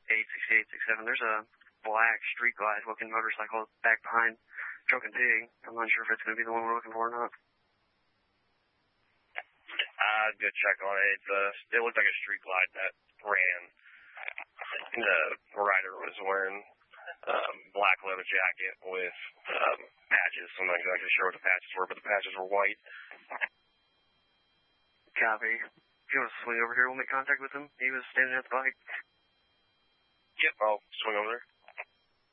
86867. There's a black Street Glide looking motorcycle back behind Drunken Pig. I'm not sure if it's going to be the one we're looking for or not. I'd go check on it. It looked like a Street Glide that ran. The rider was wearing black leather jacket with patches. I'm not exactly sure what the patches were, but the patches were white. Copy. If you want to swing over here, we'll make contact with him. He was standing at the bike. Yep, I'll swing over there.